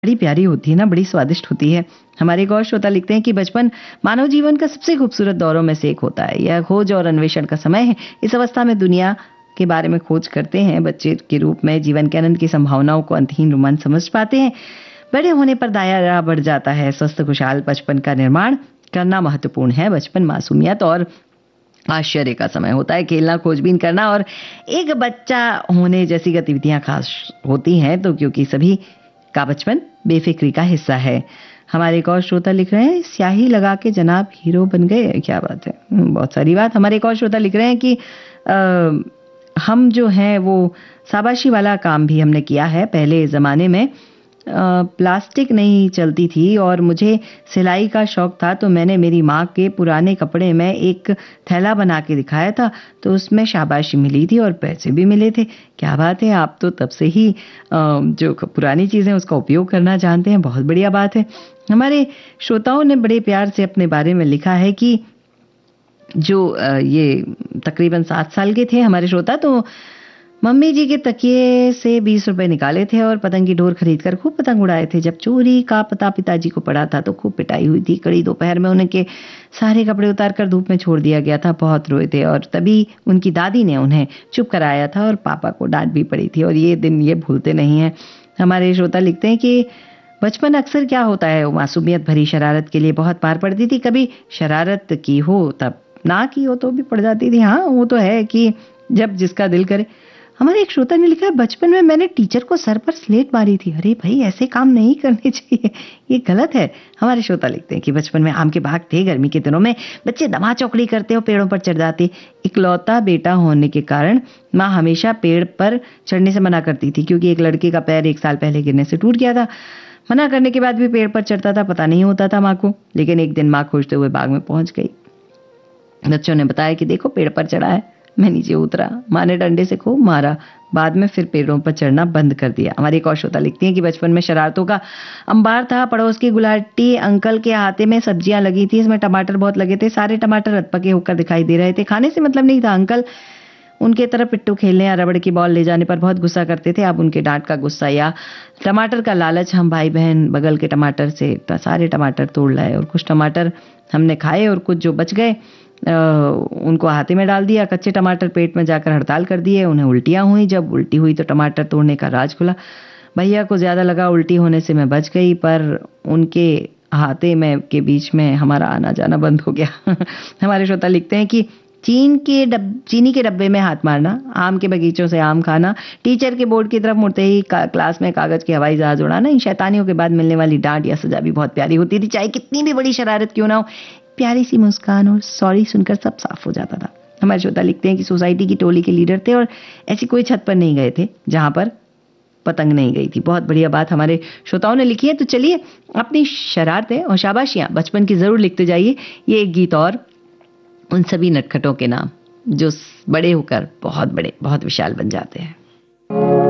बड़ी प्यारी होती है ना, बड़ी स्वादिष्ट होती है। हमारे एक और श्रोता लिखते हैं कि बचपन मानव जीवन का सबसे खूबसूरत दौरों में से एक होता है। यह खोज और अन्वेषण का समय है। इस अवस्था में दुनिया के बारे में खोज करते हैं। बच्चे के रूप में जीवन के आनंद की संभावनाओं को अंतहीन रोमांच समझ पाते हैं। बड़े होने पर दायरा बढ़ जाता है। स्वस्थ खुशहाल बचपन का निर्माण करना महत्वपूर्ण है। बचपन मासूमियत और आश्चर्य का समय होता है। खेलना, खोजबीन करना और एक बच्चा होने जैसी गतिविधियां खास होती हैं, तो क्योंकि सभी का बचपन बेफिक्री का हिस्सा है। हमारे एक और श्रोता लिख रहे हैं, स्याही लगा के जनाब हीरो बन गए। क्या बात है, बहुत सारी बात। हमारे एक और श्रोता लिख रहे हैं कि हम जो हैं वो शाबाशी वाला काम भी हमने किया है। पहले ज़माने में प्लास्टिक नहीं चलती थी और मुझे सिलाई का शौक था, तो मैंने मेरी माँ के पुराने कपड़े में एक थैला बना के दिखाया था, तो उसमें शाबाशी मिली थी और पैसे भी मिले थे। क्या बात है, आप तो तब से ही जो पुरानी चीज़ें उसका उपयोग करना जानते हैं। बहुत बढ़िया बात है। हमारे श्रोताओं ने बड़े प्यार से अपने बारे में लिखा है कि जो ये तकरीबन 7 साल के थे हमारे श्रोता, तो मम्मी जी के तकिए से 20 रुपए निकाले थे और पतंग की डोर खरीदकर खूब पतंग उड़ाए थे। जब चोरी का पता पिताजी को पड़ा था तो खूब पिटाई हुई थी। कड़ी दोपहर में उनके सारे कपड़े उतार कर धूप में छोड़ दिया गया था। बहुत रोए थे और तभी उनकी दादी ने उन्हें चुप कराया था और पापा को डांट भी पड़ी थी और ये दिन ये भूलते नहीं हैं। हमारे श्रोता लिखते हैं कि बचपन अक्सर क्या होता है, वो मासूमियत भरी शरारत के लिए बहुत पार पड़ती थी। कभी शरारत की हो तब, ना की हो तो भी पड़ जाती थी। हाँ, वो तो है कि जब जिसका दिल करे। हमारे एक श्रोता ने लिखा है, बचपन में मैंने टीचर को सर पर स्लेट मारी थी। अरे भाई, ऐसे काम नहीं करने चाहिए, ये गलत है। हमारे श्रोता लिखते हैं कि बचपन में आम के बाग थे। गर्मी के दिनों में बच्चे दमा चौकड़ी करते और पेड़ों पर चढ़ जाते। इकलौता बेटा होने के कारण माँ हमेशा पेड़ पर चढ़ने से मना करती थी, क्योंकि एक लड़के का पैर 1 साल पहले गिरने से टूट गया था। मना करने के बाद भी पेड़ पर चढ़ता था, पता नहीं होता था माँ को। लेकिन एक दिन माँ खोजते हुए बाग में पहुंच गई। बच्चों ने बताया कि देखो, पेड़ पर चढ़ा है। मैं नीचे उतरा, माँ ने डंडे से खूब मारा। बाद में फिर पेड़ों पर चढ़ना बंद कर दिया। हमारी एक और श्रोता लिखती हैं कि बचपन में शरारतों का अंबार था। पड़ोस की गुलाटी अंकल के हाथे में सब्जियां लगी थी, इसमें टमाटर बहुत लगे थे। सारे टमाटर अधपके होकर दिखाई दे रहे थे। खाने से मतलब नहीं था। अंकल उनके तरफ पिट्टू खेलने या रबड़ की बॉल ले जाने पर बहुत गुस्सा करते थे। अब उनके डांट का गुस्सा या टमाटर का लालच, हम भाई बहन बगल के टमाटर से सारे टमाटर तोड़ लाए और कुछ टमाटर हमने खाए और कुछ जो बच गए उनको हाथे में डाल दिया। कच्चे टमाटर पेट में जाकर हड़ताल कर दिए। उन्हें उल्टियां हुई। जब उल्टी हुई तो टमाटर तोड़ने का राज खुला। भैया को ज्यादा लगा उल्टी होने से मैं बच गई, पर उनके हाथे में के बीच में हमारा आना जाना बंद हो गया। हमारे श्रोता लिखते हैं कि चीनी के डब्बे में हाथ मारना, आम के बगीचों से आम खाना, टीचर के बोर्ड की तरफ मुड़ते ही क्लास में कागज के हवाई जहाज उड़ाना, इन शैतानियों के बाद मिलने वाली डांट या सजा भी बहुत प्यारी होती थी। चाहे कितनी भी बड़ी शरारत क्यों ना हो, प्यारी सी मुस्कान और सॉरी सुनकर सब साफ हो जाता था। हमारे श्रोता लिखते हैं कि सोसाइटी की टोली के लीडर थे और ऐसी कोई छत पर नहीं गए थे जहां पर पतंग नहीं गई थी। बहुत बढ़िया बात हमारे श्रोताओं ने लिखी है। तो चलिए, अपनी शरारतें और शाबाशियां बचपन की जरूर लिखते जाइए। ये एक गीत और उन सभी नटखटों के नाम जो बड़े होकर बहुत बड़े, बहुत विशाल बन जाते हैं।